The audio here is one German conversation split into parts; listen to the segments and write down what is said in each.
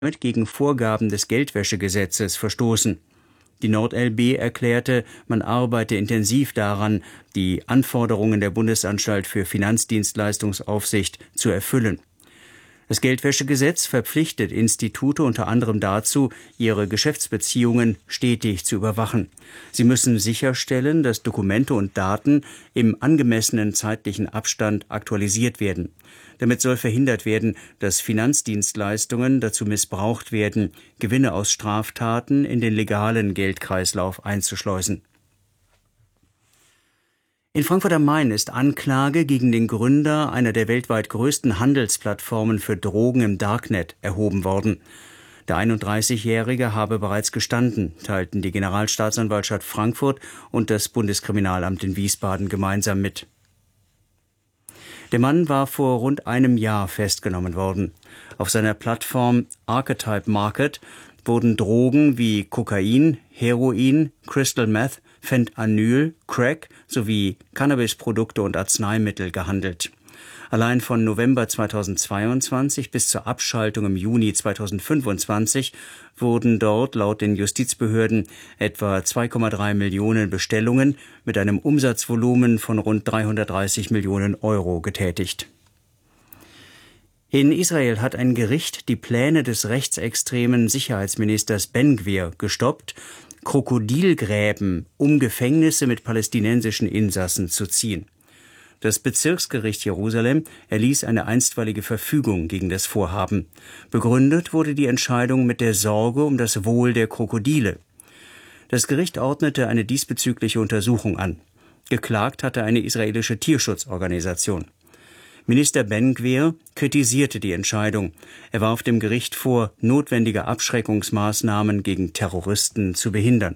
damit gegen Vorgaben des Geldwäschegesetzes verstoßen. Die NordLB erklärte, man arbeite intensiv daran, die Anforderungen der Bundesanstalt für Finanzdienstleistungsaufsicht zu erfüllen. Das Geldwäschegesetz verpflichtet Institute unter anderem dazu, ihre Geschäftsbeziehungen stetig zu überwachen. Sie müssen sicherstellen, dass Dokumente und Daten im angemessenen zeitlichen Abstand aktualisiert werden. Damit soll verhindert werden, dass Finanzdienstleistungen dazu missbraucht werden, Gewinne aus Straftaten in den legalen Geldkreislauf einzuschleusen. In Frankfurt am Main ist Anklage gegen den Gründer einer der weltweit größten Handelsplattformen für Drogen im Darknet erhoben worden. Der 31-Jährige habe bereits gestanden, teilten die Generalstaatsanwaltschaft Frankfurt und das Bundeskriminalamt in Wiesbaden gemeinsam mit. Der Mann war vor rund einem Jahr festgenommen worden. Auf seiner Plattform Archetype Market wurden Drogen wie Kokain, Heroin, Crystal Meth, Fentanyl, Crack sowie Cannabisprodukte und Arzneimittel gehandelt. Allein von November 2022 bis zur Abschaltung im Juni 2025 wurden dort laut den Justizbehörden etwa 2,3 Millionen Bestellungen mit einem Umsatzvolumen von rund 330 Millionen Euro getätigt. In Israel hat ein Gericht die Pläne des rechtsextremen Sicherheitsministers Ben-Gvir gestoppt, Krokodilgräben um Gefängnisse mit palästinensischen Insassen zu ziehen. Das Bezirksgericht Jerusalem erließ eine einstweilige Verfügung gegen das Vorhaben. Begründet wurde die Entscheidung mit der Sorge um das Wohl der Krokodile. Das Gericht ordnete eine diesbezügliche Untersuchung an. Geklagt hatte eine israelische Tierschutzorganisation. Minister Ben-Gvir kritisierte die Entscheidung. Er warf dem Gericht vor, notwendige Abschreckungsmaßnahmen gegen Terroristen zu behindern.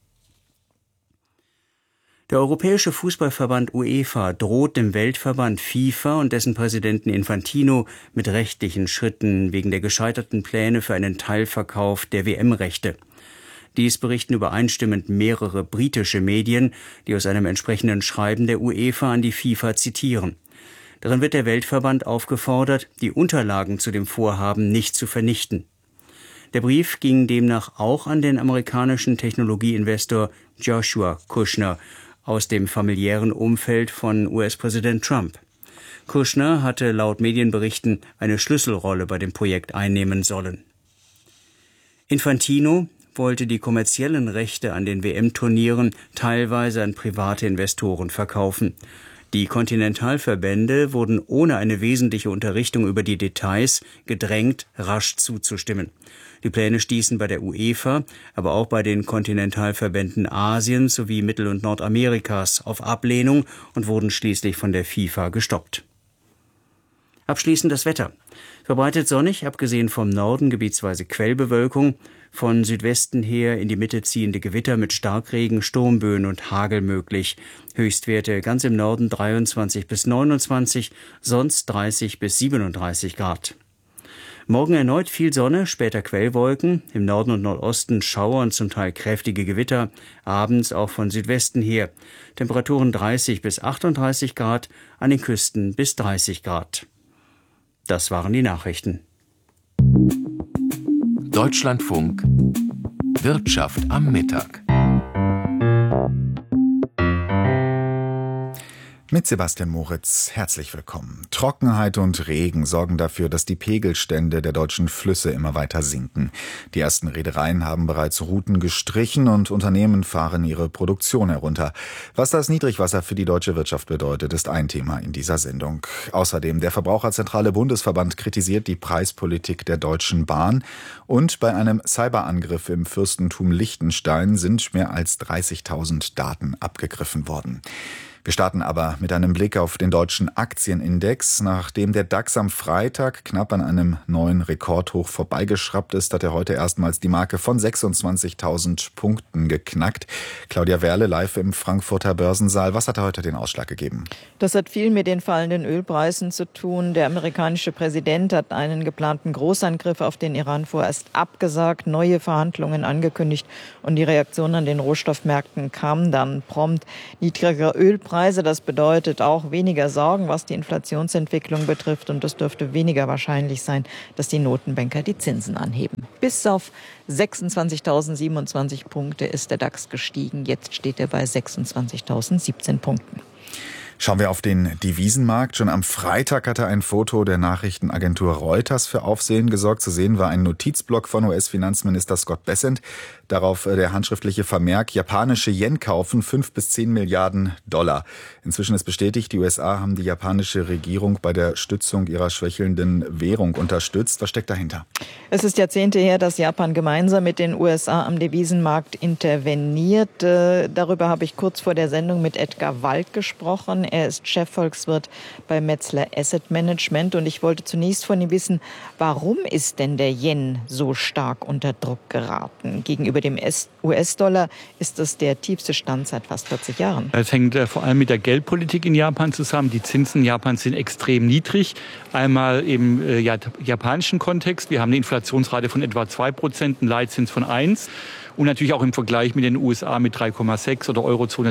Der Europäische Fußballverband UEFA droht dem Weltverband FIFA und dessen Präsidenten Infantino mit rechtlichen Schritten wegen der gescheiterten Pläne für einen Teilverkauf der WM-Rechte. Dies berichten übereinstimmend mehrere britische Medien, die aus einem entsprechenden Schreiben der UEFA an die FIFA zitieren. Darin wird der Weltverband aufgefordert, die Unterlagen zu dem Vorhaben nicht zu vernichten. Der Brief ging demnach auch an den amerikanischen Technologieinvestor Joshua Kushner aus dem familiären Umfeld von US-Präsident Trump. Kushner hatte laut Medienberichten eine Schlüsselrolle bei dem Projekt einnehmen sollen. Infantino wollte die kommerziellen Rechte an den WM-Turnieren teilweise an private Investoren verkaufen. Die Kontinentalverbände wurden ohne eine wesentliche Unterrichtung über die Details gedrängt, rasch zuzustimmen. Die Pläne stießen bei der UEFA, aber auch bei den Kontinentalverbänden Asiens sowie Mittel- und Nordamerikas auf Ablehnung und wurden schließlich von der FIFA gestoppt. Abschließend das Wetter. Verbreitet sonnig, abgesehen vom Norden gebietsweise Quellbewölkung, von Südwesten her in die Mitte ziehende Gewitter mit Starkregen, Sturmböen und Hagel möglich. Höchstwerte ganz im Norden 23 bis 29, sonst 30 bis 37 Grad. Morgen erneut viel Sonne, später Quellwolken, im Norden und Nordosten Schauer und zum Teil kräftige Gewitter, abends auch von Südwesten her. Temperaturen 30 bis 38 Grad, an den Küsten bis 30 Grad. Das waren die Nachrichten. Deutschlandfunk Wirtschaft am Mittag. Mit Sebastian Moritz, herzlich willkommen. Trockenheit und Regen sorgen dafür, dass die Pegelstände der deutschen Flüsse immer weiter sinken. Die ersten Reedereien haben bereits Routen gestrichen und Unternehmen fahren ihre Produktion herunter. Was das Niedrigwasser für die deutsche Wirtschaft bedeutet, ist ein Thema in dieser Sendung. Außerdem, der Verbraucherzentrale Bundesverband kritisiert die Preispolitik der Deutschen Bahn. Und bei einem Cyberangriff im Fürstentum Liechtenstein sind mehr als 30.000 Daten abgegriffen worden. Wir starten aber mit einem Blick auf den deutschen Aktienindex. Nachdem der DAX am Freitag knapp an einem neuen Rekordhoch vorbeigeschraubt ist, hat er heute erstmals die Marke von 26.000 Punkten geknackt. Claudia Werle live im Frankfurter Börsensaal. Was hat heute den Ausschlag gegeben? Das hat viel mit den fallenden Ölpreisen zu tun. Der amerikanische Präsident hat einen geplanten Großangriff auf den Iran vorerst abgesagt, neue Verhandlungen angekündigt und die Reaktion an den Rohstoffmärkten kam dann prompt. Niedriger Ölpreis Preise. Das bedeutet auch weniger Sorgen, was die Inflationsentwicklung betrifft. Und es dürfte weniger wahrscheinlich sein, dass die Notenbanker die Zinsen anheben. Bis auf 26.027 Punkte ist der DAX gestiegen. Jetzt steht er bei 26.017 Punkten. Schauen wir auf den Devisenmarkt. Schon am Freitag hatte ein Foto der Nachrichtenagentur Reuters für Aufsehen gesorgt. Zu sehen war ein Notizblock von US-Finanzminister Scott Bessent. Darauf der handschriftliche Vermerk: japanische Yen kaufen 5 bis 10 Milliarden $. Inzwischen ist bestätigt, die USA haben die japanische Regierung bei der Stützung ihrer schwächelnden Währung unterstützt. Was steckt dahinter? Es ist Jahrzehnte her, dass Japan gemeinsam mit den USA am Devisenmarkt interveniert. Darüber habe ich kurz vor der Sendung mit Edgar Walk gesprochen. Er ist Chefvolkswirt bei Metzler Asset Management. Und ich wollte zunächst von ihm wissen, warum ist denn der Yen so stark unter Druck geraten? Gegenüber dem US-Dollar ist das der tiefste Stand seit fast 40 Jahren. Es hängt vor allem mit der Geldpolitik in Japan zusammen. Die Zinsen in Japan sind extrem niedrig. Einmal im japanischen Kontext. Wir haben eine Inflationsrate von etwa 2%, einen Leitzins von 1%. Und natürlich auch im Vergleich mit den USA mit 3,6 oder Eurozone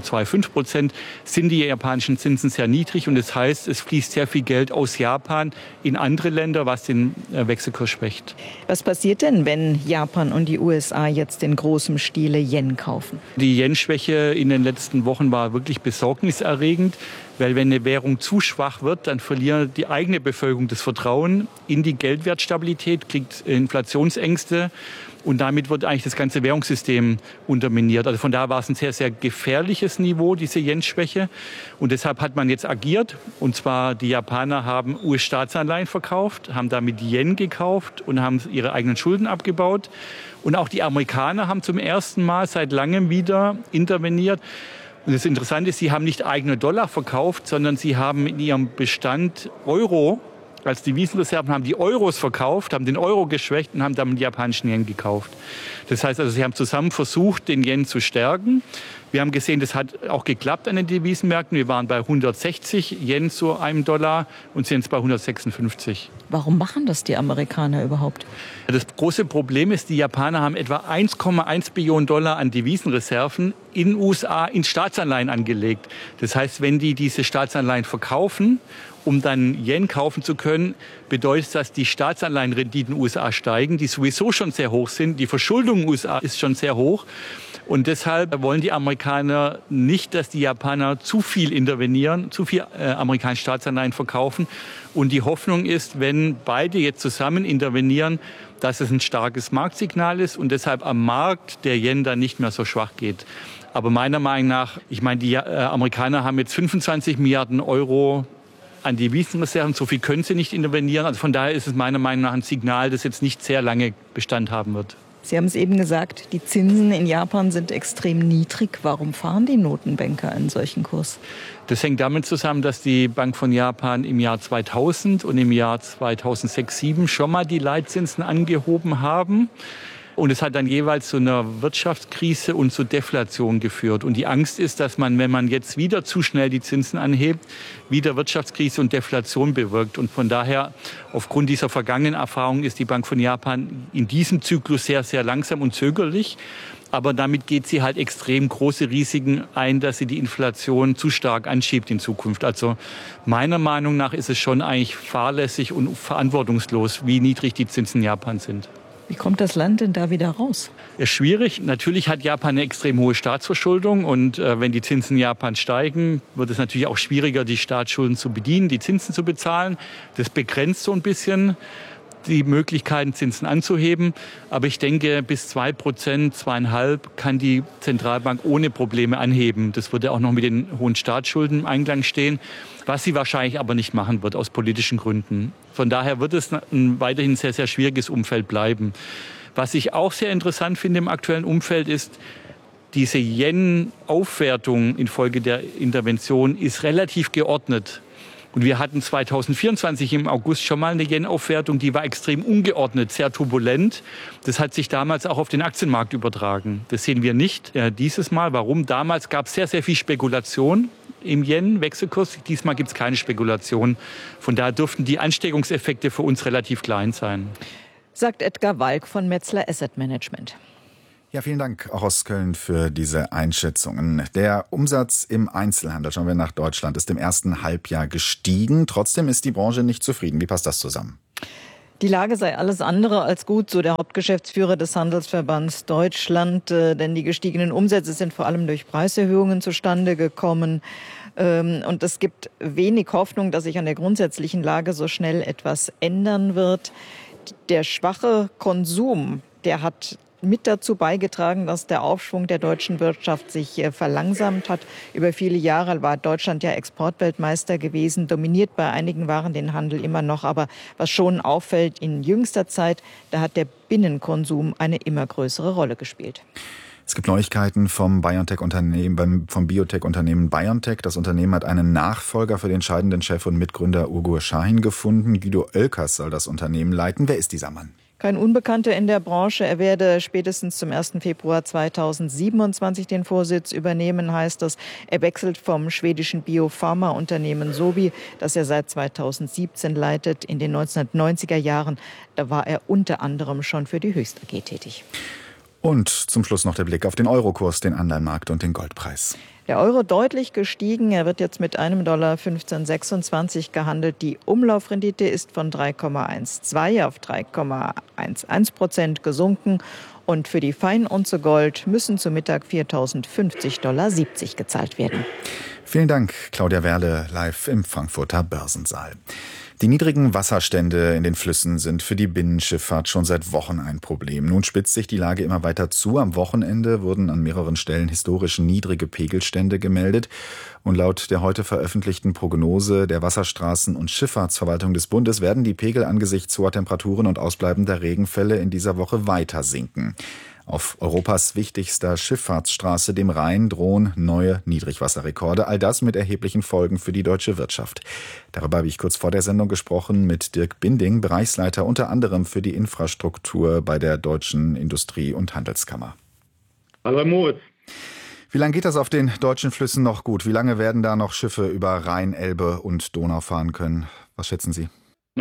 2,25% sind die japanischen Zinsen sehr niedrig. Und das heißt, es fließt sehr viel Geld aus Japan in andere Länder, was den Wechselkurs schwächt. Was passiert denn, wenn Japan und die USA jetzt in großem Stile Yen kaufen? Die Yen-Schwäche in den letzten Wochen war wirklich besorgniserregend. Weil wenn eine Währung zu schwach wird, dann verliert die eigene Bevölkerung das Vertrauen in die Geldwertstabilität, kriegt Inflationsängste und damit wird eigentlich das ganze Währungssystem unterminiert. Also von daher war es ein sehr, sehr gefährliches Niveau, diese Yen-Schwäche. Und deshalb hat man jetzt agiert. Und zwar die Japaner haben US-Staatsanleihen verkauft, haben damit Yen gekauft und haben ihre eigenen Schulden abgebaut. Und auch die Amerikaner haben zum ersten Mal seit langem wieder interveniert. Und das Interessante ist, sie haben nicht eigene Dollar verkauft, sondern sie haben in ihrem Bestand Euro als Devisenreserven, haben die Euros verkauft, haben den Euro geschwächt und haben dann die japanischen Yen gekauft. Das heißt also, sie haben zusammen versucht, den Yen zu stärken. Wir haben gesehen, das hat auch geklappt an den Devisenmärkten. Wir waren bei 160 Yen zu einem Dollar und sind jetzt bei 156. Warum machen das die Amerikaner überhaupt? Das große Problem ist, die Japaner haben etwa 1,1 Billionen Dollar an Devisenreserven in den USA in Staatsanleihen angelegt. Das heißt, wenn die diese Staatsanleihen verkaufen, um dann Yen kaufen zu können, bedeutet das, dass die Staatsanleihenrenditen in den USA steigen, die sowieso schon sehr hoch sind. Die Verschuldung in den USA ist schon sehr hoch. Und deshalb wollen die Amerikaner nicht, dass die Japaner zu viel intervenieren, zu viel amerikanische Staatsanleihen verkaufen. Und die Hoffnung ist, wenn beide jetzt zusammen intervenieren, dass es ein starkes Marktsignal ist und deshalb am Markt der Yen dann nicht mehr so schwach geht. Aber meiner Meinung nach, ich meine, die Amerikaner haben jetzt 25 Milliarden Euro an Devisenreserven. So viel können sie nicht intervenieren. Also von daher ist es meiner Meinung nach ein Signal, das jetzt nicht sehr lange Bestand haben wird. Sie haben es eben gesagt, die Zinsen in Japan sind extrem niedrig. Warum fahren die Notenbanker einen solchen Kurs? Das hängt damit zusammen, dass die Bank von Japan im Jahr 2000 und im Jahr 2006/2007 schon mal die Leitzinsen angehoben haben. Und es hat dann jeweils zu einer Wirtschaftskrise und zu Deflation geführt. Und die Angst ist, dass man, wenn man jetzt wieder zu schnell die Zinsen anhebt, wieder Wirtschaftskrise und Deflation bewirkt. Und von daher, aufgrund dieser vergangenen Erfahrung, ist die Bank von Japan in diesem Zyklus sehr, sehr langsam und zögerlich. Aber damit geht sie halt extrem große Risiken ein, dass sie die Inflation zu stark anschiebt in Zukunft. Also meiner Meinung nach ist es schon eigentlich fahrlässig und verantwortungslos, wie niedrig die Zinsen in Japan sind. Wie kommt das Land denn da wieder raus? Ist schwierig. Natürlich hat Japan eine extrem hohe Staatsverschuldung und wenn die Zinsen in Japan steigen, wird es natürlich auch schwieriger, die Staatsschulden zu bedienen, die Zinsen zu bezahlen. Das begrenzt so ein bisschen die Möglichkeiten, Zinsen anzuheben. Aber ich denke, bis 2%, 2,5% kann die Zentralbank ohne Probleme anheben. Das würde auch noch mit den hohen Staatsschulden im Einklang stehen, was sie wahrscheinlich aber nicht machen wird, aus politischen Gründen. Von daher wird es ein weiterhin sehr, sehr schwieriges Umfeld bleiben. Was ich auch sehr interessant finde im aktuellen Umfeld ist, diese Yen-Aufwertung infolge der Intervention ist relativ geordnet. Und wir hatten 2024 im August schon mal eine Yen-Aufwertung, die war extrem ungeordnet, sehr turbulent. Das hat sich damals auch auf den Aktienmarkt übertragen. Das sehen wir nicht dieses Mal. Warum? Damals gab es sehr, sehr viel Spekulation im Yen-Wechselkurs. Diesmal gibt es keine Spekulation. Von daher dürften die Ansteckungseffekte für uns relativ klein sein. Sagt Edgar Walk von Metzler Asset Management. Ja, vielen Dank auch aus Köln für diese Einschätzungen. Der Umsatz im Einzelhandel, schauen wir nach Deutschland, ist im ersten Halbjahr gestiegen. Trotzdem ist die Branche nicht zufrieden. Wie passt das zusammen? Die Lage sei alles andere als gut, so der Hauptgeschäftsführer des Handelsverbands Deutschland. Denn die gestiegenen Umsätze sind vor allem durch Preiserhöhungen zustande gekommen. Und es gibt wenig Hoffnung, dass sich an der grundsätzlichen Lage so schnell etwas ändern wird. Der schwache Konsum, der hat mit dazu beigetragen, dass der Aufschwung der deutschen Wirtschaft sich verlangsamt hat. Über viele Jahre war Deutschland ja Exportweltmeister gewesen, dominiert bei einigen Waren den Handel immer noch. Aber was schon auffällt in jüngster Zeit, da hat der Binnenkonsum eine immer größere Rolle gespielt. Es gibt Neuigkeiten vom Biotech-Unternehmen BioNTech. Das Unternehmen hat einen Nachfolger für den scheidenden Chef und Mitgründer Ugur Şahin gefunden. Guido Oelkers soll das Unternehmen leiten. Wer ist dieser Mann? Kein Unbekannter in der Branche. Er werde spätestens zum 1. Februar 2027 den Vorsitz übernehmen, heißt es. Er wechselt vom schwedischen Biopharma-Unternehmen Sobi, das er seit 2017 leitet. In den 1990er Jahren, da war er unter anderem schon für die Höchst AG tätig. Und zum Schluss noch der Blick auf den Eurokurs, den Anleihenmarkt und den Goldpreis. Der Euro deutlich gestiegen. Er wird jetzt mit einem Dollar 15,26 gehandelt. Die Umlaufrendite ist von 3,12 auf 3,11% gesunken. Und für die Feinunze Gold müssen zu Mittag $4.050,70 gezahlt werden. Vielen Dank, Claudia Werle, live im Frankfurter Börsensaal. Die niedrigen Wasserstände in den Flüssen sind für die Binnenschifffahrt schon seit Wochen ein Problem. Nun spitzt sich die Lage immer weiter zu. Am Wochenende wurden an mehreren Stellen historisch niedrige Pegelstände gemeldet. Und laut der heute veröffentlichten Prognose der Wasserstraßen- und Schifffahrtsverwaltung des Bundes werden die Pegel angesichts hoher Temperaturen und ausbleibender Regenfälle in dieser Woche weiter sinken. Auf Europas wichtigster Schifffahrtsstraße, dem Rhein, drohen neue Niedrigwasserrekorde. All das mit erheblichen Folgen für die deutsche Wirtschaft. Darüber habe ich kurz vor der Sendung gesprochen mit Dirk Binding, Bereichsleiter unter anderem für die Infrastruktur bei der Deutschen Industrie- und Handelskammer. Hallo Herr Moritz. Wie lange geht das auf den deutschen Flüssen noch gut? Wie lange werden da noch Schiffe über Rhein, Elbe und Donau fahren können? Was schätzen Sie?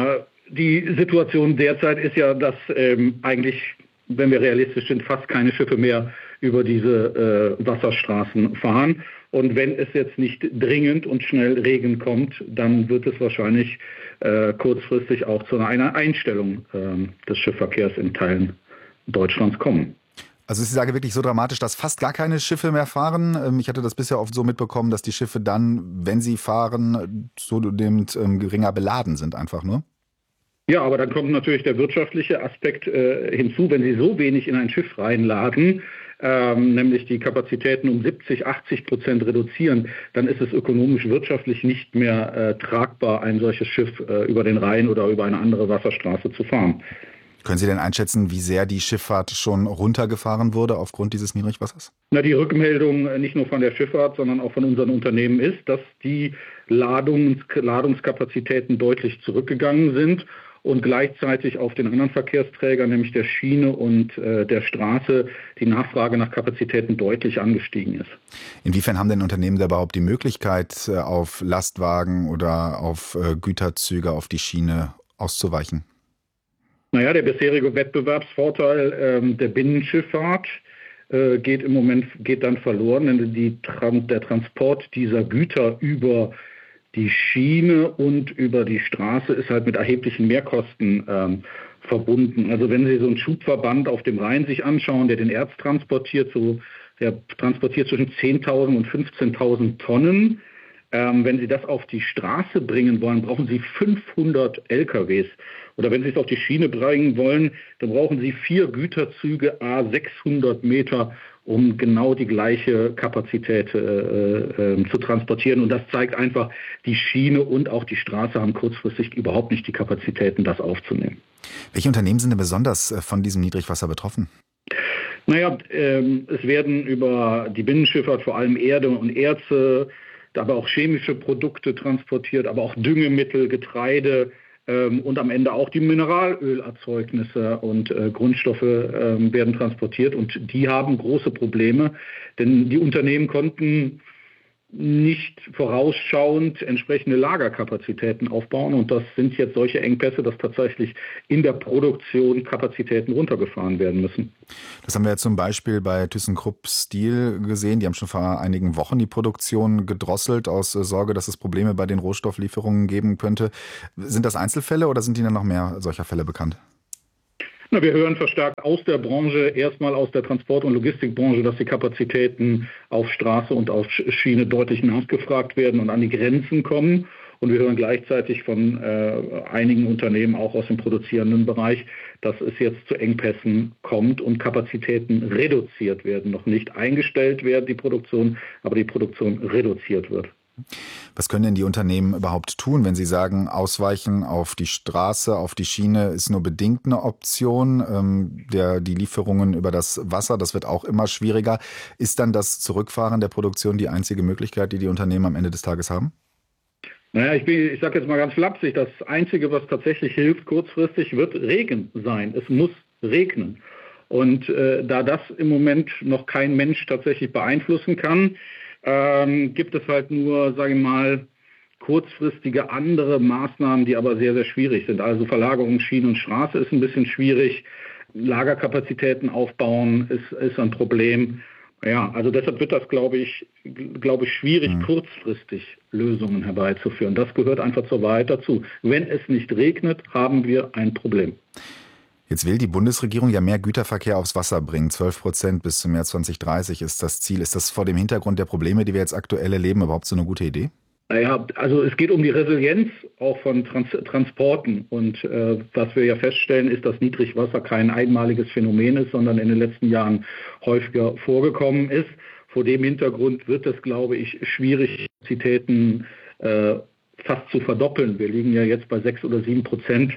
Die Situation derzeit ist ja, dass eigentlich, wenn wir realistisch sind, fast keine Schiffe mehr über diese Wasserstraßen fahren. Und wenn es jetzt nicht dringend und schnell Regen kommt, dann wird es wahrscheinlich kurzfristig auch zu einer Einstellung des Schiffsverkehrs in Teilen Deutschlands kommen. Also ist die Lage wirklich so dramatisch, dass fast gar keine Schiffe mehr fahren? Ich hatte das bisher oft so mitbekommen, dass die Schiffe dann, wenn sie fahren, zunehmend geringer beladen sind einfach nur. Ja, aber dann kommt natürlich der wirtschaftliche Aspekt hinzu. Wenn Sie so wenig in ein Schiff reinladen, nämlich die Kapazitäten um 70-80% reduzieren, dann ist es ökonomisch, wirtschaftlich nicht mehr tragbar, ein solches Schiff über den Rhein oder über eine andere Wasserstraße zu fahren. Können Sie denn einschätzen, wie sehr die Schifffahrt schon runtergefahren wurde aufgrund dieses Niedrigwassers? Die Rückmeldung nicht nur von der Schifffahrt, sondern auch von unseren Unternehmen ist, dass die Ladungskapazitäten deutlich zurückgegangen sind und gleichzeitig auf den anderen Verkehrsträgern, nämlich der Schiene und der Straße, die Nachfrage nach Kapazitäten deutlich angestiegen ist. Inwiefern haben denn Unternehmen da überhaupt die Möglichkeit, auf Lastwagen oder auf Güterzüge auf die Schiene auszuweichen? Der bisherige Wettbewerbsvorteil der Binnenschifffahrt geht dann verloren, denn der Transport dieser Güter über die Schiene und über die Straße ist halt mit erheblichen Mehrkosten verbunden. Also wenn Sie so einen Schubverband auf dem Rhein sich anschauen, der den Erz transportiert, der transportiert zwischen 10.000 und 15.000 Tonnen. Wenn Sie das auf die Straße bringen wollen, brauchen Sie 500 LKWs. Oder wenn Sie es auf die Schiene bringen wollen, dann brauchen Sie 4 Güterzüge à 600 Meter, um genau die gleiche Kapazität zu transportieren. Und das zeigt einfach, die Schiene und auch die Straße haben kurzfristig überhaupt nicht die Kapazitäten, das aufzunehmen. Welche Unternehmen sind denn besonders von diesem Niedrigwasser betroffen? Es werden über die Binnenschifffahrt vor allem Erde und Erze, aber auch chemische Produkte transportiert, aber auch Düngemittel, Getreide und am Ende auch die Mineralölerzeugnisse und Grundstoffe werden transportiert. Und die haben große Probleme, denn die Unternehmen konnten nicht vorausschauend entsprechende Lagerkapazitäten aufbauen. Und das sind jetzt solche Engpässe, dass tatsächlich in der Produktion Kapazitäten runtergefahren werden müssen. Das haben wir ja zum Beispiel bei ThyssenKrupp Steel gesehen. Die haben schon vor einigen Wochen die Produktion gedrosselt aus Sorge, dass es Probleme bei den Rohstofflieferungen geben könnte. Sind das Einzelfälle oder sind Ihnen noch mehr solcher Fälle bekannt? Na, wir hören verstärkt aus der Branche, erstmal aus der Transport- und Logistikbranche, dass die Kapazitäten auf Straße und auf Schiene deutlich nachgefragt werden und an die Grenzen kommen. Und wir hören gleichzeitig von einigen Unternehmen, auch aus dem produzierenden Bereich, dass es jetzt zu Engpässen kommt und Kapazitäten reduziert werden. Noch nicht eingestellt werden, die Produktion, aber die Produktion reduziert wird. Was können denn die Unternehmen überhaupt tun, wenn sie sagen, Ausweichen auf die Straße, auf die Schiene ist nur bedingt eine Option? Die Lieferungen über das Wasser, das wird auch immer schwieriger. Ist dann das Zurückfahren der Produktion die einzige Möglichkeit, die die Unternehmen am Ende des Tages haben? Naja, ich sage jetzt mal ganz flapsig, das Einzige, was tatsächlich hilft kurzfristig, wird Regen sein. Es muss regnen. Und da das im Moment noch kein Mensch tatsächlich beeinflussen kann, gibt es halt nur, sage ich mal, kurzfristige andere Maßnahmen, die aber sehr, sehr schwierig sind. Also Verlagerung Schiene und Straße ist ein bisschen schwierig. Lagerkapazitäten aufbauen ist ein Problem. Ja, also deshalb wird das, glaube ich, schwierig, kurzfristig Lösungen herbeizuführen. Das gehört einfach zur Wahrheit dazu. Wenn es nicht regnet, haben wir ein Problem. Jetzt will die Bundesregierung ja mehr Güterverkehr aufs Wasser bringen. 12% bis zum Jahr 2030 ist das Ziel. Ist das vor dem Hintergrund der Probleme, die wir jetzt aktuell erleben, überhaupt so eine gute Idee? Naja, also es geht um die Resilienz auch von Transporten. Und was wir ja feststellen, ist, dass Niedrigwasser kein einmaliges Phänomen ist, sondern in den letzten Jahren häufiger vorgekommen ist. Vor dem Hintergrund wird es, glaube ich, schwierig, Kapazitäten fast zu verdoppeln. Wir liegen ja jetzt bei 6 oder 7%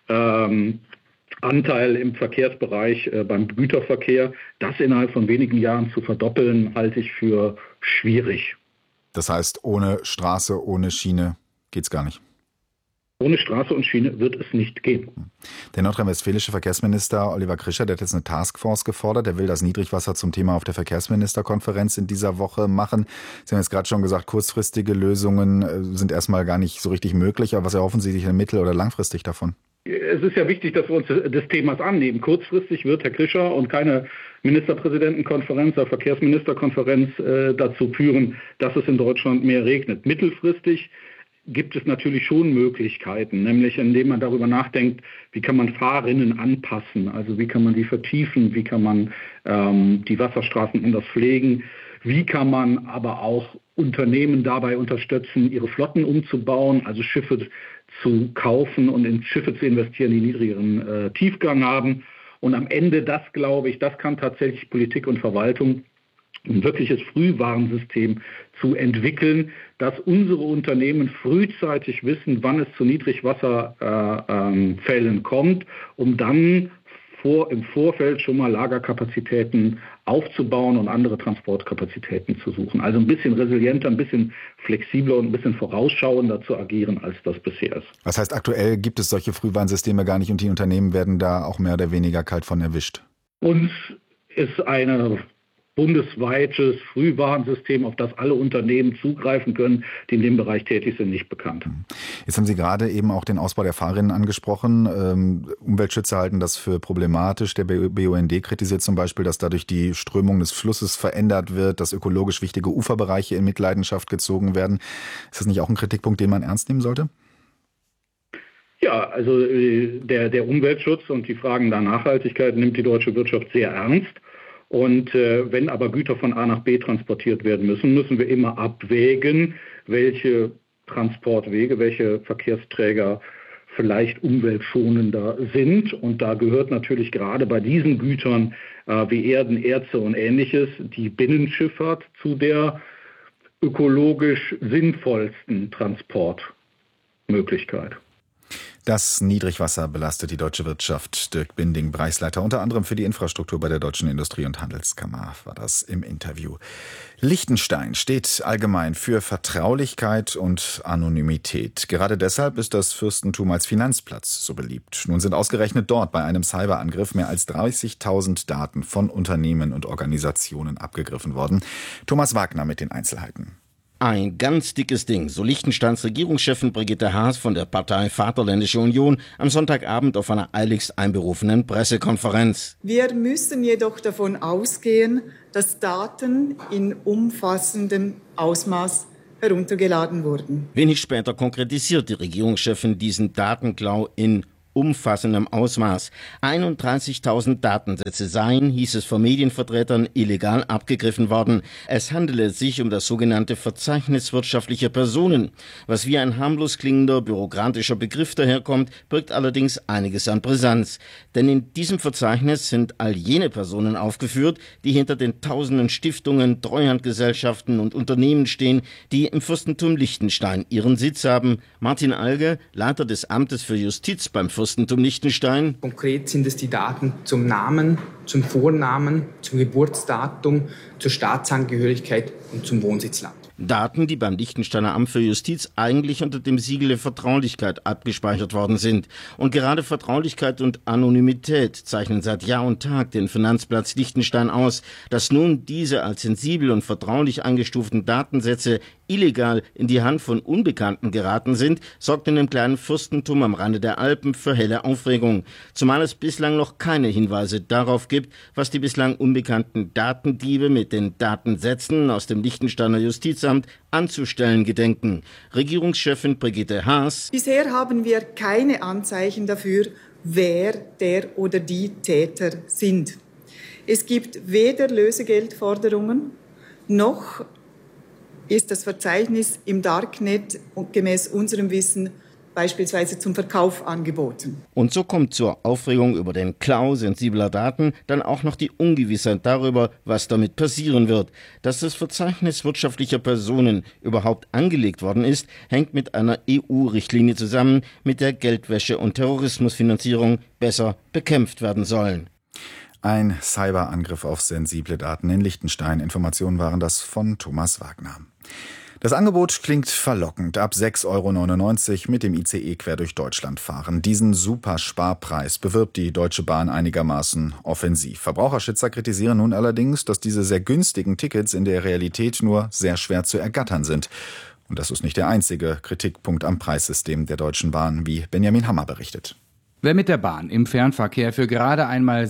Anteil im Verkehrsbereich beim Güterverkehr. Das innerhalb von wenigen Jahren zu verdoppeln, halte ich für schwierig. Das heißt, ohne Straße, ohne Schiene geht's gar nicht. Ohne Straße und Schiene wird es nicht gehen. Der nordrhein-westfälische Verkehrsminister Oliver Grischer, der hat jetzt eine Taskforce gefordert. Der will das Niedrigwasser zum Thema auf der Verkehrsministerkonferenz in dieser Woche machen. Sie haben jetzt gerade schon gesagt, kurzfristige Lösungen sind erstmal gar nicht so richtig möglich. Aber was erhoffen Sie sich denn mittel- oder langfristig davon? Es ist ja wichtig, dass wir uns des Themas annehmen. Kurzfristig wird Herr Grischer und keine Ministerpräsidentenkonferenz oder Verkehrsministerkonferenz dazu führen, dass es in Deutschland mehr regnet. Mittelfristig gibt es natürlich schon Möglichkeiten, nämlich indem man darüber nachdenkt, wie kann man Fahrrinnen anpassen, also wie kann man die vertiefen, wie kann man die Wasserstraßen anders pflegen, wie kann man aber auch Unternehmen dabei unterstützen, ihre Flotten umzubauen, also Schiffe zu kaufen und in Schiffe zu investieren, die niedrigeren Tiefgang haben. Und am Ende, das glaube ich, das kann tatsächlich Politik und Verwaltung, ein wirkliches Frühwarnsystem zu entwickeln, dass unsere Unternehmen frühzeitig wissen, wann es zu Niedrigwasserfällen kommt, um dann im Vorfeld schon mal Lagerkapazitäten aufzubauen und andere Transportkapazitäten zu suchen. Also ein bisschen resilienter, ein bisschen flexibler und ein bisschen vorausschauender zu agieren, als das bisher ist. Was heißt, aktuell gibt es solche Frühwarnsysteme gar nicht und die Unternehmen werden da auch mehr oder weniger kalt von erwischt? Uns ist ein bundesweites Frühwarnsystem, auf das alle Unternehmen zugreifen können, die in dem Bereich tätig sind, nicht bekannt. Jetzt haben Sie gerade eben auch den Ausbau der Fahrrinnen angesprochen. Umweltschützer halten das für problematisch. Der BUND kritisiert zum Beispiel, dass dadurch die Strömung des Flusses verändert wird, dass ökologisch wichtige Uferbereiche in Mitleidenschaft gezogen werden. Ist das nicht auch ein Kritikpunkt, den man ernst nehmen sollte? Ja, also der Umweltschutz und die Fragen der Nachhaltigkeit nimmt die deutsche Wirtschaft sehr ernst. Und wenn aber Güter von A nach B transportiert werden müssen, müssen wir immer abwägen, welche Transportwege, welche Verkehrsträger vielleicht umweltschonender sind. Und da gehört natürlich gerade bei diesen Gütern wie Erden, Erze und Ähnliches die Binnenschifffahrt zu der ökologisch sinnvollsten Transportmöglichkeit. Das Niedrigwasser belastet die deutsche Wirtschaft. Dirk Binding, Bereichsleiter unter anderem für die Infrastruktur bei der Deutschen Industrie- und Handelskammer, war das im Interview. Liechtenstein steht allgemein für Vertraulichkeit und Anonymität. Gerade deshalb ist das Fürstentum als Finanzplatz so beliebt. Nun sind ausgerechnet dort bei einem Cyberangriff mehr als 30.000 Daten von Unternehmen und Organisationen abgegriffen worden. Thomas Wagner mit den Einzelheiten. Ein ganz dickes Ding, so Liechtensteins Regierungschefin Brigitte Haas von der Partei Vaterländische Union am Sonntagabend auf einer eiligst einberufenen Pressekonferenz. Wir müssen jedoch davon ausgehen, dass Daten in umfassendem Ausmaß heruntergeladen wurden. Wenig später konkretisiert die Regierungschefin diesen Datenklau in umfassendem Ausmaß. 31.000 Datensätze seien, hieß es von Medienvertretern, illegal abgegriffen worden. Es handele sich um das sogenannte Verzeichnis wirtschaftlicher Personen. Was wie ein harmlos klingender bürokratischer Begriff daherkommt, birgt allerdings einiges an Brisanz. Denn in diesem Verzeichnis sind all jene Personen aufgeführt, die hinter den tausenden Stiftungen, Treuhandgesellschaften und Unternehmen stehen, die im Fürstentum Liechtenstein ihren Sitz haben. Martin Alge, Leiter des Amtes für Justiz beim Fürstentum Liechtenstein. Konkret sind es die Daten zum Namen, zum Vornamen, zum Geburtsdatum, zur Staatsangehörigkeit und zum Wohnsitzland. Daten, die beim Liechtensteiner Amt für Justiz eigentlich unter dem Siegel der Vertraulichkeit abgespeichert worden sind. Und gerade Vertraulichkeit und Anonymität zeichnen seit Jahr und Tag den Finanzplatz Liechtenstein aus. Dass nun diese als sensibel und vertraulich eingestuften Datensätze illegal in die Hand von Unbekannten geraten sind, sorgt in dem kleinen Fürstentum am Rande der Alpen für helle Aufregung. Zumal es bislang noch keine Hinweise darauf gibt, was die bislang unbekannten Datendiebe mit den Datensätzen aus dem Liechtensteiner Justizamt anzustellen gedenken. Regierungschefin Brigitte Haas: Bisher haben wir keine Anzeichen dafür, wer der oder die Täter sind. Es gibt weder Lösegeldforderungen noch ist das Verzeichnis im Darknet gemäß unserem Wissen beispielsweise zum Verkauf angeboten. Und so kommt zur Aufregung über den Klau sensibler Daten dann auch noch die Ungewissheit darüber, was damit passieren wird. Dass das Verzeichnis wirtschaftlicher Personen überhaupt angelegt worden ist, hängt mit einer EU-Richtlinie zusammen, mit der Geldwäsche und Terrorismusfinanzierung besser bekämpft werden sollen. Ein Cyberangriff auf sensible Daten in Liechtenstein. Informationen waren das von Thomas Wagner. Das Angebot klingt verlockend. Ab 6,99 € mit dem ICE quer durch Deutschland fahren. Diesen Supersparpreis bewirbt die Deutsche Bahn einigermaßen offensiv. Verbraucherschützer kritisieren nun allerdings, dass diese sehr günstigen Tickets in der Realität nur sehr schwer zu ergattern sind. Und das ist nicht der einzige Kritikpunkt am Preissystem der Deutschen Bahn, wie Benjamin Hammer berichtet. Wer mit der Bahn im Fernverkehr für gerade einmal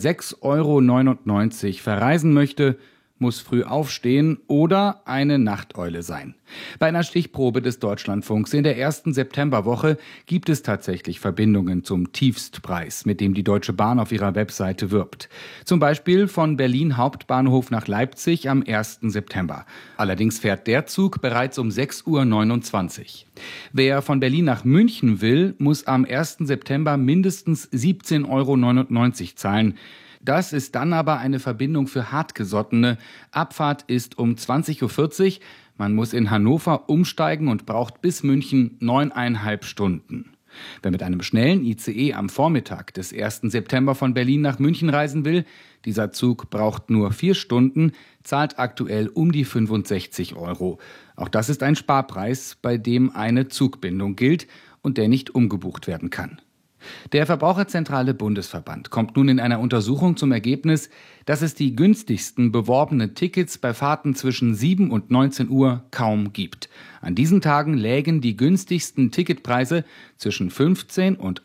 6,99 € verreisen möchte, muss früh aufstehen oder eine Nachteule sein. Bei einer Stichprobe des Deutschlandfunks in der ersten Septemberwoche gibt es tatsächlich Verbindungen zum Tiefstpreis, mit dem die Deutsche Bahn auf ihrer Webseite wirbt. Zum Beispiel von Berlin Hauptbahnhof nach Leipzig am 1. September. Allerdings fährt der Zug bereits um 6:29 Uhr. Wer von Berlin nach München will, muss am 1. September mindestens 17,99 € zahlen. Das ist dann aber eine Verbindung für Hartgesottene. Abfahrt ist um 20:40 Uhr. Man muss in Hannover umsteigen und braucht bis München 9,5 Stunden. Wer mit einem schnellen ICE am Vormittag des 1. September von Berlin nach München reisen will, dieser Zug braucht nur 4 Stunden, zahlt aktuell um die 65 €. Auch das ist ein Sparpreis, bei dem eine Zugbindung gilt und der nicht umgebucht werden kann. Der Verbraucherzentrale Bundesverband kommt nun in einer Untersuchung zum Ergebnis, dass es die günstigsten beworbenen Tickets bei Fahrten zwischen 7 und 19 Uhr kaum gibt. An diesen Tagen lägen die günstigsten Ticketpreise zwischen 15 und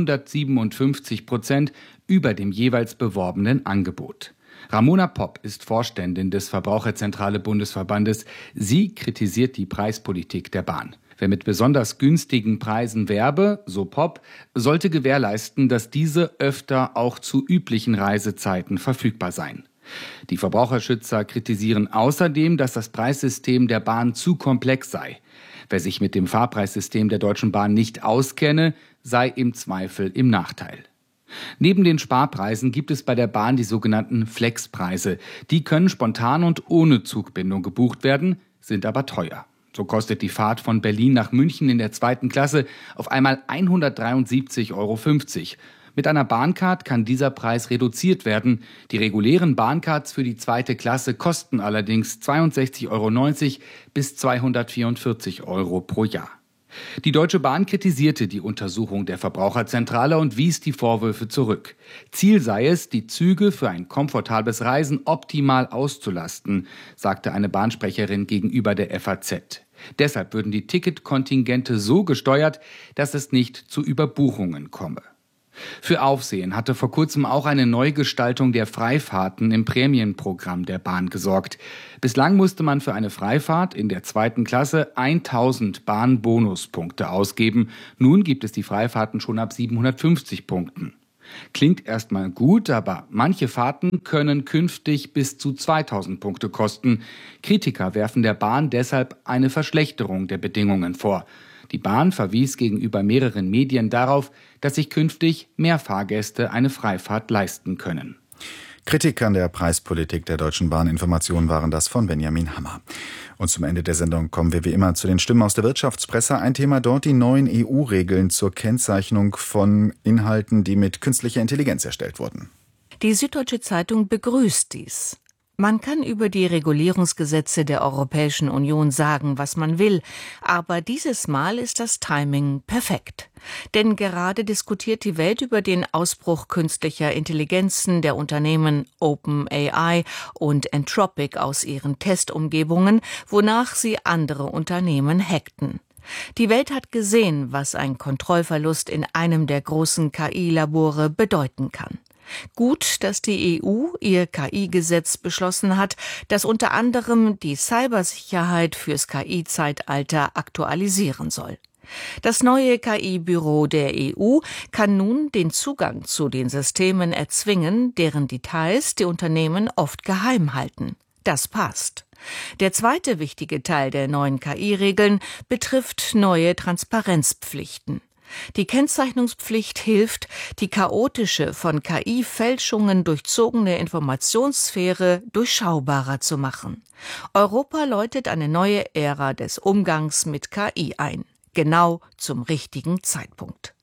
157% über dem jeweils beworbenen Angebot. Ramona Popp ist Vorständin des Verbraucherzentrale Bundesverbandes. Sie kritisiert die Preispolitik der Bahn. Wer mit besonders günstigen Preisen werbe, so Popp, sollte gewährleisten, dass diese öfter auch zu üblichen Reisezeiten verfügbar seien. Die Verbraucherschützer kritisieren außerdem, dass das Preissystem der Bahn zu komplex sei. Wer sich mit dem Fahrpreissystem der Deutschen Bahn nicht auskenne, sei im Zweifel im Nachteil. Neben den Sparpreisen gibt es bei der Bahn die sogenannten Flexpreise. Die können spontan und ohne Zugbindung gebucht werden, sind aber teuer. So kostet die Fahrt von Berlin nach München in der 2. Klasse auf einmal 173,50 € Mit einer Bahncard kann dieser Preis reduziert werden. Die regulären Bahncards für die 2. Klasse kosten allerdings 62,90 € bis 244 € pro Jahr. Die Deutsche Bahn kritisierte die Untersuchung der Verbraucherzentrale und wies die Vorwürfe zurück. Ziel sei es, die Züge für ein komfortables Reisen optimal auszulasten, sagte eine Bahnsprecherin gegenüber der FAZ. Deshalb würden die Ticketkontingente so gesteuert, dass es nicht zu Überbuchungen komme. Für Aufsehen hatte vor kurzem auch eine Neugestaltung der Freifahrten im Prämienprogramm der Bahn gesorgt. Bislang musste man für eine Freifahrt in der 2. Klasse 1000 Bahnbonuspunkte ausgeben. Nun gibt es die Freifahrten schon ab 750 Punkten. Klingt erstmal gut, aber manche Fahrten können künftig bis zu 2000 Punkte kosten. Kritiker werfen der Bahn deshalb eine Verschlechterung der Bedingungen vor. Die Bahn verwies gegenüber mehreren Medien darauf, dass sich künftig mehr Fahrgäste eine Freifahrt leisten können. Kritik an der Preispolitik der Deutschen Bahn. Informationen waren das von Benjamin Hammer. Und zum Ende der Sendung kommen wir wie immer zu den Stimmen aus der Wirtschaftspresse. Ein Thema dort: die neuen EU-Regeln zur Kennzeichnung von Inhalten, die mit künstlicher Intelligenz erstellt wurden. Die Süddeutsche Zeitung begrüßt dies. Man kann über die Regulierungsgesetze der Europäischen Union sagen, was man will, aber dieses Mal ist das Timing perfekt. Denn gerade diskutiert die Welt über den Ausbruch künstlicher Intelligenzen der Unternehmen OpenAI und Anthropic aus ihren Testumgebungen, wonach sie andere Unternehmen hackten. Die Welt hat gesehen, was ein Kontrollverlust in einem der großen KI-Labore bedeuten kann. Gut, dass die EU ihr KI-Gesetz beschlossen hat, das unter anderem die Cybersicherheit fürs KI-Zeitalter aktualisieren soll. Das neue KI-Büro der EU kann nun den Zugang zu den Systemen erzwingen, deren Details die Unternehmen oft geheim halten. Das passt. Der zweite wichtige Teil der neuen KI-Regeln betrifft neue Transparenzpflichten. Die Kennzeichnungspflicht hilft, die chaotische, von KI-Fälschungen durchzogene Informationssphäre durchschaubarer zu machen. Europa läutet eine neue Ära des Umgangs mit KI ein. Genau zum richtigen Zeitpunkt.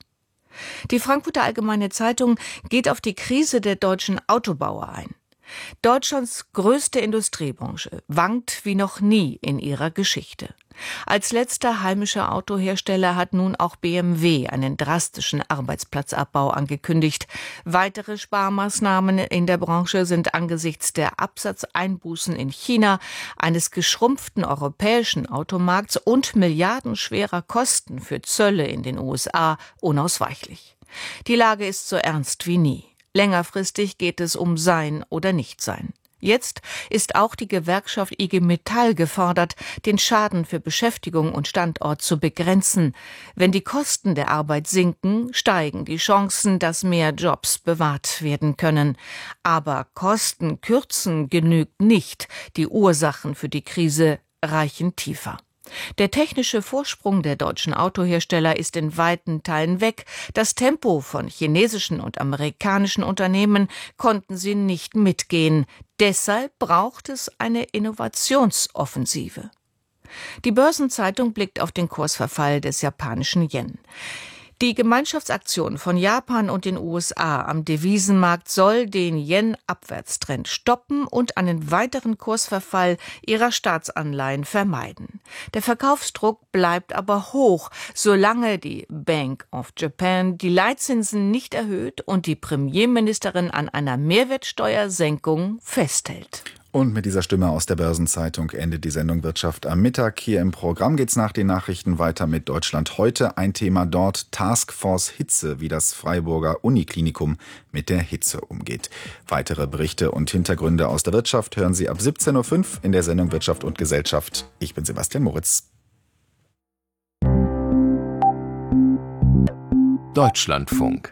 Die Frankfurter Allgemeine Zeitung geht auf die Krise der deutschen Autobauer ein. Deutschlands größte Industriebranche wankt wie noch nie in ihrer Geschichte. Als letzter heimischer Autohersteller hat nun auch BMW einen drastischen Arbeitsplatzabbau angekündigt. Weitere Sparmaßnahmen in der Branche sind angesichts der Absatzeinbußen in China, eines geschrumpften europäischen Automarkts und milliardenschwerer Kosten für Zölle in den USA unausweichlich. Die Lage ist so ernst wie nie. Längerfristig geht es um Sein oder Nichtsein. Jetzt ist auch die Gewerkschaft IG Metall gefordert, den Schaden für Beschäftigung und Standort zu begrenzen. Wenn die Kosten der Arbeit sinken, steigen die Chancen, dass mehr Jobs bewahrt werden können. Aber Kosten kürzen genügt nicht. Die Ursachen für die Krise reichen tiefer. Der technische Vorsprung der deutschen Autohersteller ist in weiten Teilen weg. Das Tempo von chinesischen und amerikanischen Unternehmen konnten sie nicht mitgehen. Deshalb braucht es eine Innovationsoffensive. Die Börsenzeitung blickt auf den Kursverfall des japanischen Yen. Die Gemeinschaftsaktion von Japan und den USA am Devisenmarkt soll den Yen-Abwärtstrend stoppen und einen weiteren Kursverfall ihrer Staatsanleihen vermeiden. Der Verkaufsdruck bleibt aber hoch, solange die Bank of Japan die Leitzinsen nicht erhöht und die Premierministerin an einer Mehrwertsteuersenkung festhält. Und mit dieser Stimme aus der Börsenzeitung endet die Sendung Wirtschaft am Mittag. Hier im Programm geht's nach den Nachrichten weiter mit Deutschland heute. Ein Thema dort: Taskforce Hitze, wie das Freiburger Uniklinikum mit der Hitze umgeht. Weitere Berichte und Hintergründe aus der Wirtschaft hören Sie ab 17.05 Uhr in der Sendung Wirtschaft und Gesellschaft. Ich bin Sebastian Moritz. Deutschlandfunk.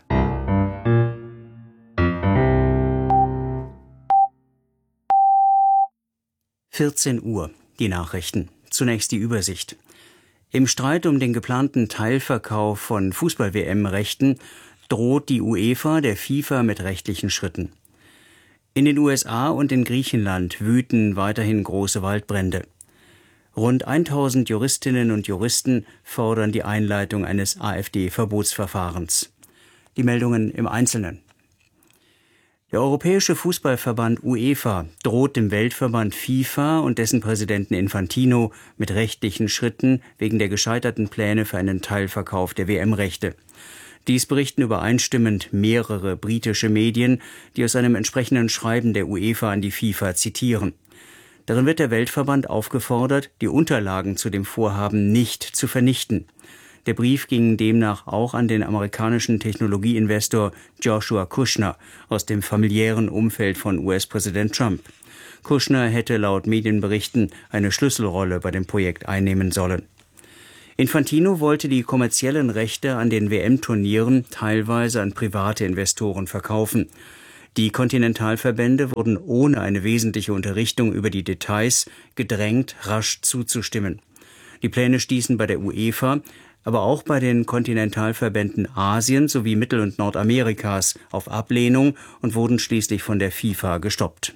Uhr, die Nachrichten. Zunächst die Übersicht. Im Streit um den geplanten Teilverkauf von Fußball-WM-Rechten droht die UEFA der FIFA mit rechtlichen Schritten. In den USA und in Griechenland wüten weiterhin große Waldbrände. Rund 1000 Juristinnen und Juristen fordern die Einleitung eines AfD-Verbotsverfahrens. Die Meldungen im Einzelnen. Der Europäische Fußballverband UEFA droht dem Weltverband FIFA und dessen Präsidenten Infantino mit rechtlichen Schritten wegen der gescheiterten Pläne für einen Teilverkauf der WM-Rechte. Dies berichten übereinstimmend mehrere britische Medien, die aus einem entsprechenden Schreiben der UEFA an die FIFA zitieren. Darin wird der Weltverband aufgefordert, die Unterlagen zu dem Vorhaben nicht zu vernichten. Der Brief ging demnach auch an den amerikanischen Technologieinvestor Joshua Kushner aus dem familiären Umfeld von US-Präsident Trump. Kushner hätte laut Medienberichten eine Schlüsselrolle bei dem Projekt einnehmen sollen. Infantino wollte die kommerziellen Rechte an den WM-Turnieren teilweise an private Investoren verkaufen. Die Kontinentalverbände wurden ohne eine wesentliche Unterrichtung über die Details gedrängt, rasch zuzustimmen. Die Pläne stießen bei der UEFA, aber auch bei den Kontinentalverbänden Asien sowie Mittel- und Nordamerikas auf Ablehnung und wurden schließlich von der FIFA gestoppt.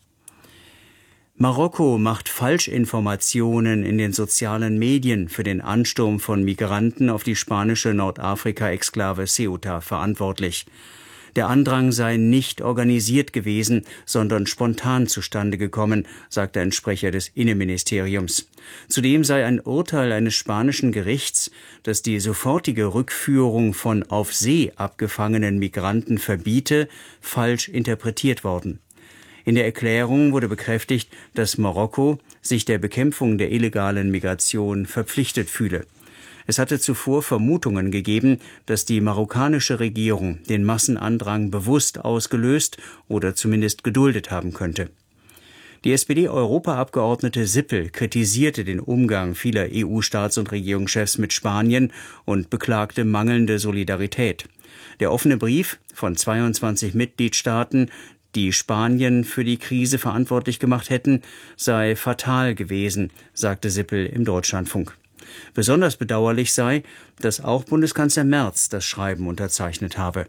Marokko macht Falschinformationen in den sozialen Medien für den Ansturm von Migranten auf die spanische Nordafrika-Exklave Ceuta verantwortlich. Der Andrang sei nicht organisiert gewesen, sondern spontan zustande gekommen, sagte ein Sprecher des Innenministeriums. Zudem sei ein Urteil eines spanischen Gerichts, das die sofortige Rückführung von auf See abgefangenen Migranten verbiete, falsch interpretiert worden. In der Erklärung wurde bekräftigt, dass Marokko sich der Bekämpfung der illegalen Migration verpflichtet fühle. Es hatte zuvor Vermutungen gegeben, dass die marokkanische Regierung den Massenandrang bewusst ausgelöst oder zumindest geduldet haben könnte. Die SPD-Europaabgeordnete Sippel kritisierte den Umgang vieler EU-Staats- und Regierungschefs mit Spanien und beklagte mangelnde Solidarität. Der offene Brief von 22 Mitgliedstaaten, die Spanien für die Krise verantwortlich gemacht hätten, sei fatal gewesen, sagte Sippel im Deutschlandfunk. Besonders bedauerlich sei, dass auch Bundeskanzler Merz das Schreiben unterzeichnet habe.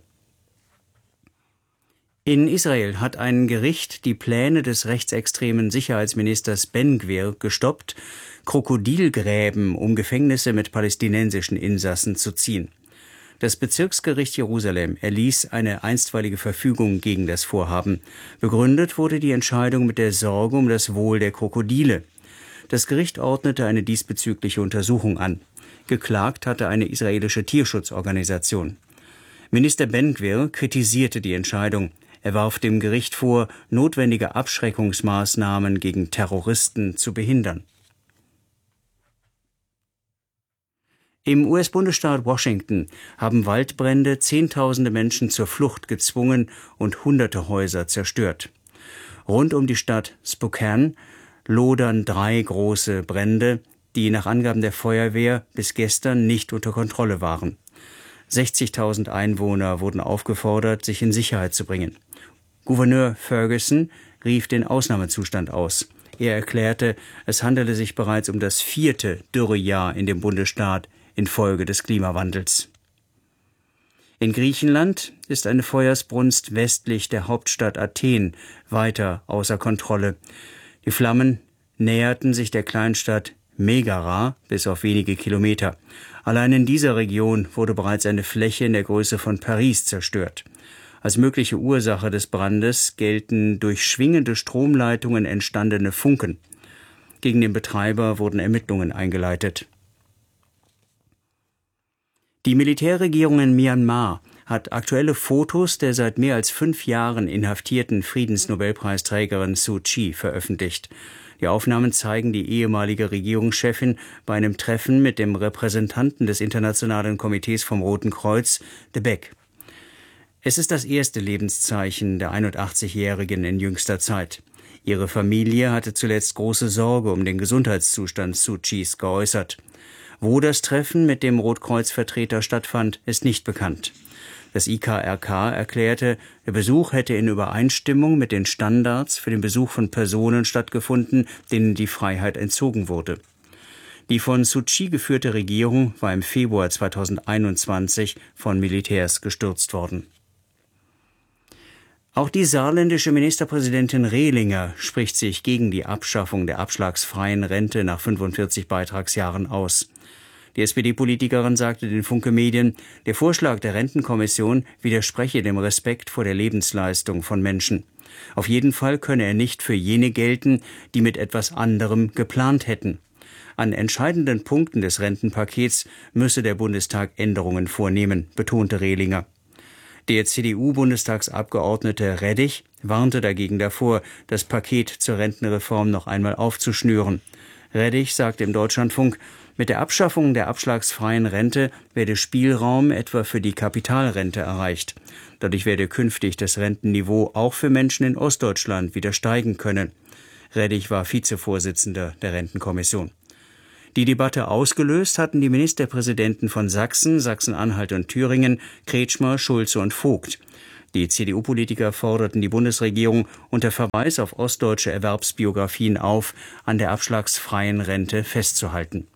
In Israel hat ein Gericht die Pläne des rechtsextremen Sicherheitsministers Ben-Gvir gestoppt, Krokodilgräben um Gefängnisse mit palästinensischen Insassen zu ziehen. Das Bezirksgericht Jerusalem erließ eine einstweilige Verfügung gegen das Vorhaben. Begründet wurde die Entscheidung mit der Sorge um das Wohl der Krokodile. Das Gericht ordnete eine diesbezügliche Untersuchung an. Geklagt hatte eine israelische Tierschutzorganisation. Minister Ben-Gvir kritisierte die Entscheidung. Er warf dem Gericht vor, notwendige Abschreckungsmaßnahmen gegen Terroristen zu behindern. Im US-Bundesstaat Washington haben Waldbrände Zehntausende Menschen zur Flucht gezwungen und hunderte Häuser zerstört. Rund um die Stadt Spokane lodern 3 große Brände, die nach Angaben der Feuerwehr bis gestern nicht unter Kontrolle waren. 60.000 Einwohner wurden aufgefordert, sich in Sicherheit zu bringen. Gouverneur Ferguson rief den Ausnahmezustand aus. Er erklärte, es handele sich bereits um das 4. Dürrejahr in dem Bundesstaat infolge des Klimawandels. In Griechenland ist eine Feuersbrunst westlich der Hauptstadt Athen weiter außer Kontrolle. Die Flammen näherten sich der Kleinstadt Megara bis auf wenige Kilometer. Allein in dieser Region wurde bereits eine Fläche in der Größe von Paris zerstört. Als mögliche Ursache des Brandes gelten durch schwingende Stromleitungen entstandene Funken. Gegen den Betreiber wurden Ermittlungen eingeleitet. Die Militärregierung in Myanmar hat aktuelle Fotos der seit mehr als 5 Jahren inhaftierten Friedensnobelpreisträgerin Suu Kyi veröffentlicht. Die Aufnahmen zeigen die ehemalige Regierungschefin bei einem Treffen mit dem Repräsentanten des Internationalen Komitees vom Roten Kreuz, de Beck. Es ist das erste Lebenszeichen der 81-Jährigen in jüngster Zeit. Ihre Familie hatte zuletzt große Sorge um den Gesundheitszustand Suu Kyis geäußert. Wo das Treffen mit dem Rotkreuz-Vertreter stattfand, ist nicht bekannt. Das IKRK erklärte, der Besuch hätte in Übereinstimmung mit den Standards für den Besuch von Personen stattgefunden, denen die Freiheit entzogen wurde. Die von Suu Kyi geführte Regierung war im Februar 2021 von Militärs gestürzt worden. Auch die saarländische Ministerpräsidentin Rehlinger spricht sich gegen die Abschaffung der abschlagsfreien Rente nach 45 Beitragsjahren aus. Die SPD-Politikerin sagte den Funke Medien, der Vorschlag der Rentenkommission widerspreche dem Respekt vor der Lebensleistung von Menschen. Auf jeden Fall könne er nicht für jene gelten, die mit etwas anderem geplant hätten. An entscheidenden Punkten des Rentenpakets müsse der Bundestag Änderungen vornehmen, betonte Rehlinger. Der CDU-Bundestagsabgeordnete Reddich warnte dagegen davor, das Paket zur Rentenreform noch einmal aufzuschnüren. Reddich sagte im Deutschlandfunk, mit der Abschaffung der abschlagsfreien Rente werde Spielraum etwa für die Kapitalrente erreicht. Dadurch werde künftig das Rentenniveau auch für Menschen in Ostdeutschland wieder steigen können. Reddich war Vizevorsitzender der Rentenkommission. Die Debatte ausgelöst hatten die Ministerpräsidenten von Sachsen, Sachsen-Anhalt und Thüringen, Kretschmer, Schulze und Vogt. Die CDU-Politiker forderten die Bundesregierung unter Verweis auf ostdeutsche Erwerbsbiografien auf, an der abschlagsfreien Rente festzuhalten.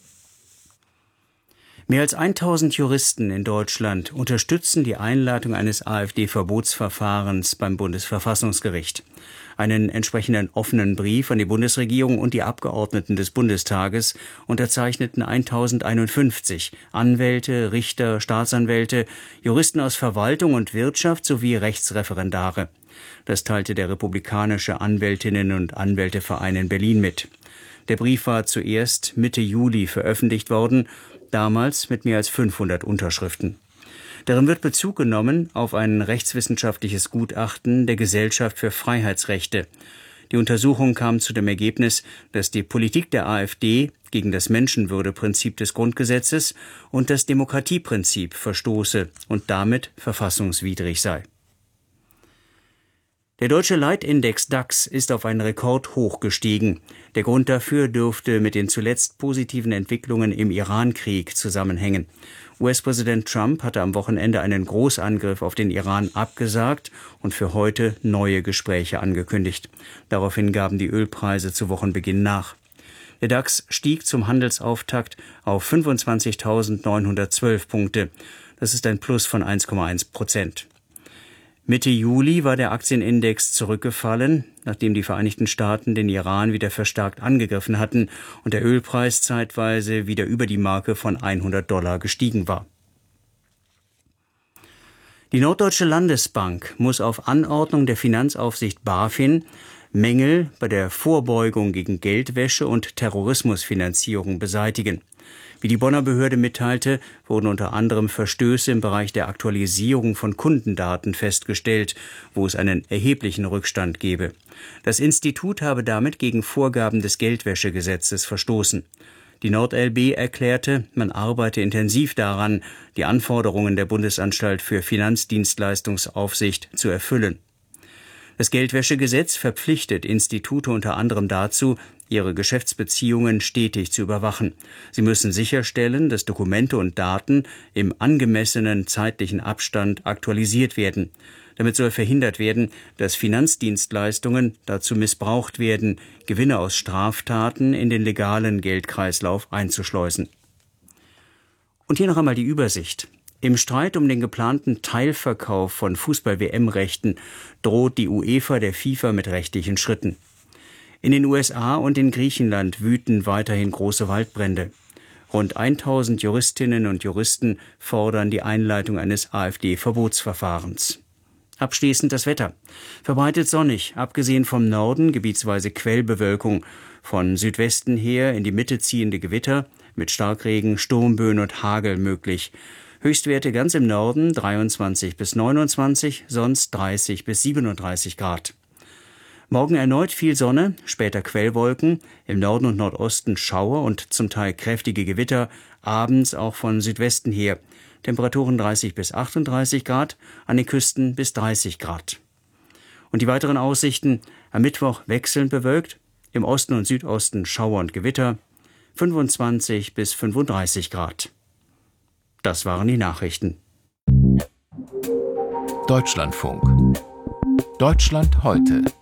Mehr als 1000 Juristen in Deutschland unterstützen die Einleitung eines AfD-Verbotsverfahrens beim Bundesverfassungsgericht. Einen entsprechenden offenen Brief an die Bundesregierung und die Abgeordneten des Bundestages unterzeichneten 1051 Anwälte, Richter, Staatsanwälte, Juristen aus Verwaltung und Wirtschaft sowie Rechtsreferendare. Das teilte der republikanische Anwältinnen- und Anwälteverein in Berlin mit. Der Brief war zuerst Mitte Juli veröffentlicht worden, damals mit mehr als 500 Unterschriften. Darin wird Bezug genommen auf ein rechtswissenschaftliches Gutachten der Gesellschaft für Freiheitsrechte. Die Untersuchung kam zu dem Ergebnis, dass die Politik der AfD gegen das Menschenwürdeprinzip des Grundgesetzes und das Demokratieprinzip verstoße und damit verfassungswidrig sei. Der deutsche Leitindex DAX ist auf einen Rekordhoch gestiegen. Der Grund dafür dürfte mit den zuletzt positiven Entwicklungen im Iran-Krieg zusammenhängen. US-Präsident Trump hatte am Wochenende einen Großangriff auf den Iran abgesagt und für heute neue Gespräche angekündigt. Daraufhin gaben die Ölpreise zu Wochenbeginn nach. Der DAX stieg zum Handelsauftakt auf 25.912 Punkte. Das ist ein Plus von 1,1%. Mitte Juli war der Aktienindex zurückgefallen, nachdem die Vereinigten Staaten den Iran wieder verstärkt angegriffen hatten und der Ölpreis zeitweise wieder über die Marke von $100 gestiegen war. Die Norddeutsche Landesbank muss auf Anordnung der Finanzaufsicht BaFin Mängel bei der Vorbeugung gegen Geldwäsche und Terrorismusfinanzierung beseitigen. Wie die Bonner Behörde mitteilte, wurden unter anderem Verstöße im Bereich der Aktualisierung von Kundendaten festgestellt, wo es einen erheblichen Rückstand gebe. Das Institut habe damit gegen Vorgaben des Geldwäschegesetzes verstoßen. Die NordLB erklärte, man arbeite intensiv daran, die Anforderungen der Bundesanstalt für Finanzdienstleistungsaufsicht zu erfüllen. Das Geldwäschegesetz verpflichtet Institute unter anderem dazu, ihre Geschäftsbeziehungen stetig zu überwachen. Sie müssen sicherstellen, dass Dokumente und Daten im angemessenen zeitlichen Abstand aktualisiert werden. Damit soll verhindert werden, dass Finanzdienstleistungen dazu missbraucht werden, Gewinne aus Straftaten in den legalen Geldkreislauf einzuschleusen. Und hier noch einmal die Übersicht. Im Streit um den geplanten Teilverkauf von Fußball-WM-Rechten droht die UEFA der FIFA mit rechtlichen Schritten. In den USA und in Griechenland wüten weiterhin große Waldbrände. Rund 1000 Juristinnen und Juristen fordern die Einleitung eines AfD-Verbotsverfahrens. Abschließend das Wetter. Verbreitet sonnig, abgesehen vom Norden gebietsweise Quellbewölkung. Von Südwesten her in die Mitte ziehende Gewitter mit Starkregen, Sturmböen und Hagel möglich. Höchstwerte ganz im Norden 23 bis 29, sonst 30 bis 37 Grad. Morgen erneut viel Sonne, später Quellwolken, im Norden und Nordosten Schauer und zum Teil kräftige Gewitter, abends auch von Südwesten her. Temperaturen 30 bis 38 Grad, an den Küsten bis 30 Grad. Und die weiteren Aussichten: am Mittwoch wechselnd bewölkt, im Osten und Südosten Schauer und Gewitter, 25 bis 35 Grad. Das waren die Nachrichten. Deutschlandfunk. Deutschland heute.